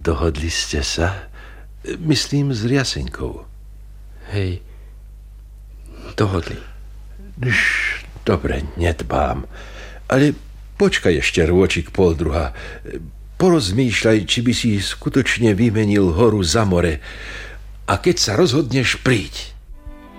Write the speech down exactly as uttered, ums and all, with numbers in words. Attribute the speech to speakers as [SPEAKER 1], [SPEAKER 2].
[SPEAKER 1] Dohodli ste sa? Myslím s Riasenkou.
[SPEAKER 2] Hej, dohodli.
[SPEAKER 1] Už, dobre, nedbám. Ale počkaj ešte rôčik pol druha. Porozmýšľaj, či by si skutočne vymenil horu za more. A keď sa rozhodneš, príď.